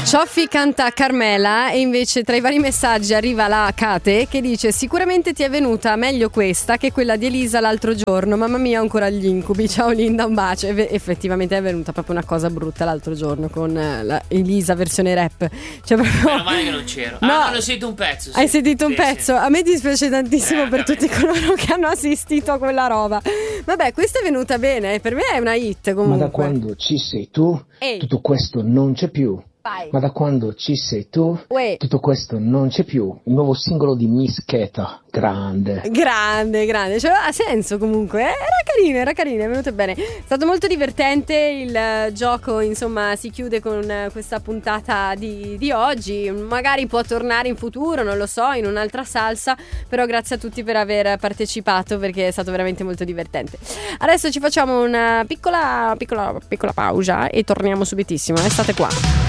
Cioffi canta Carmela e invece tra i vari messaggi arriva la Kate che dice: sicuramente ti è venuta meglio questa che quella di Elisa l'altro giorno, mamma mia ho ancora gli incubi, ciao Linda, un bacio. Effettivamente è venuta proprio una cosa brutta l'altro giorno con la Elisa versione rap, cioè proprio... Meno male che non c'ero. No. Ho sentito un pezzo, sì. Hai sentito un pezzo? Sì. A me dispiace tantissimo per tutti davvero. coloro che hanno assistito a quella roba. Vabbè, questa è venuta bene, per me è una hit comunque. Ma da quando ci sei tu, Ehi. tutto questo non c'è più. Vai. Ma da quando ci sei tu, Uè. tutto questo non c'è più. Il nuovo singolo di Miss Keta, grande. Grande, cioè, ha senso comunque, era carino, è venuto bene. È stato molto divertente il gioco, insomma, si chiude con questa puntata di oggi. Magari può tornare in futuro, non lo so, in un'altra salsa, però grazie a tutti per aver partecipato perché è stato veramente molto divertente. Adesso ci facciamo una piccola pausa e torniamo subitissimo, state qua.